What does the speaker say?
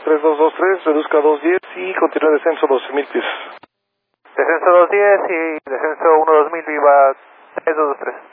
3223, reduzca a 210 y continúe descenso 12.000 pies. Descenso 210 y descenso 12000, viva 3223.